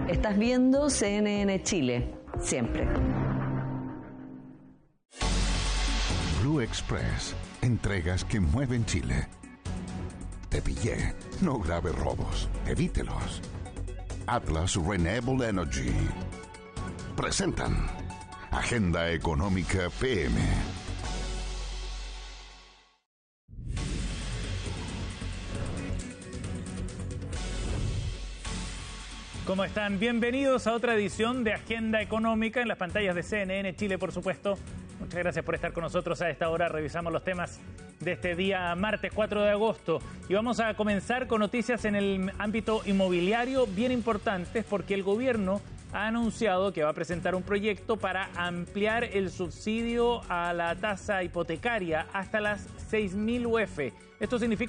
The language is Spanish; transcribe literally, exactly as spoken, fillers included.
Estás viendo C N N Chile, siempre. Blue Express, entregas que mueven Chile. Te pillé, no grave robos, evítelos. Atlas Renewable Energy presentan Agenda Económica P M. ¿Cómo están? Bienvenidos a otra edición de Agenda Económica en las pantallas de C N N Chile, por supuesto. Muchas gracias por estar con nosotros a esta hora. Revisamos los temas de este día martes cuatro de agosto y vamos a comenzar con noticias en el ámbito inmobiliario bien importantes porque el gobierno ha anunciado que va a presentar un proyecto para ampliar el subsidio a la tasa hipotecaria hasta las seis mil U F. Esto significa